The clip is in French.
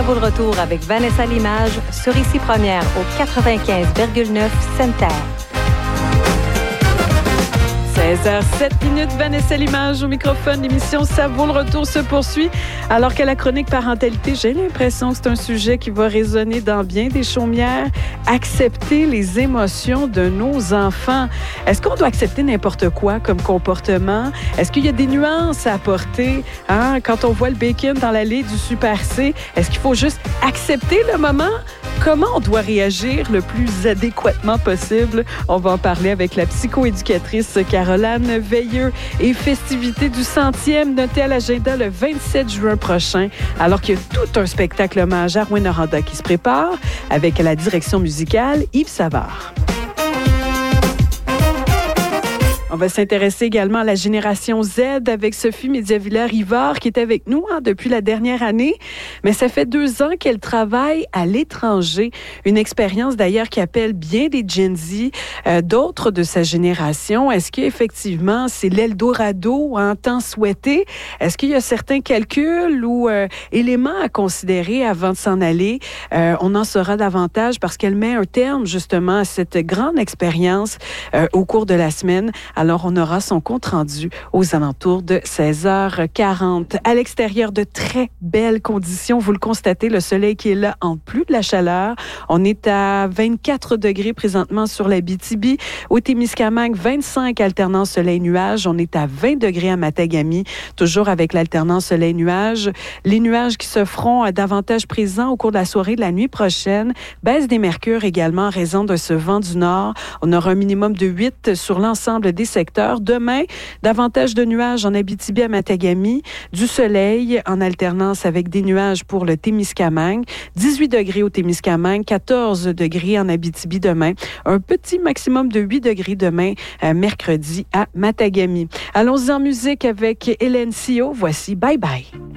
Vous de retour avec Vanessa Limage sur Ici Première au 95,9 Center. 16h07, Vanessa Limage au microphone. L'émission Ça vaut le retour se poursuit. Alors que la chronique parentalité, j'ai l'impression que c'est un sujet qui va résonner dans bien des chaumières. Accepter les émotions de nos enfants. Est-ce qu'on doit accepter n'importe quoi comme comportement? Est-ce qu'il y a des nuances à apporter? Quand on voit le bacon dans l'allée du Super C, est-ce qu'il faut juste accepter le moment? Comment on doit réagir le plus adéquatement possible? On va en parler avec la psychoéducatrice Caroline Veilleux. Et festivités du 100e notées à l'agenda le 27 juin prochain, alors qu'il y a tout un spectacle hommage à Rouen Noranda qui se prépare avec la direction musicale Yves Savard. On va s'intéresser également à la génération Z avec Sophie Médiavillard-Rivard qui est avec nous depuis la dernière année. Mais ça fait 2 ans qu'elle travaille à l'étranger. Une expérience d'ailleurs qui appelle bien des Gen Z, d'autres de sa génération. Est-ce qu'effectivement c'est l'Eldorado tant souhaité? Est-ce qu'il y a certains calculs ou éléments à considérer avant de s'en aller? On en saura davantage parce qu'elle met un terme justement à cette grande expérience au cours de la semaine. Alors, on aura son compte-rendu aux alentours de 16h40. À l'extérieur, de très belles conditions. Vous le constatez, le soleil qui est là en plus de la chaleur. On est à 24 degrés présentement sur l'Abitibi. Au Témiscamingue, 25 alternance soleil-nuage. On est à 20 degrés à Matagami, toujours avec l'alternance soleil-nuage. Les nuages qui se feront davantage présents au cours de la soirée de la nuit prochaine. Baisse des mercures également en raison de ce vent du nord. On aura un minimum de 8 sur l'ensemble des secteurs. Demain, davantage de nuages en Abitibi à Matagami, du soleil en alternance avec des nuages pour le Témiscamingue, 18 degrés au Témiscamingue, 14 degrés en Abitibi demain, un petit maximum de 8 degrés demain, mercredi à Matagami. Allons-y en musique avec Hélène Sio. Voici Bye Bye.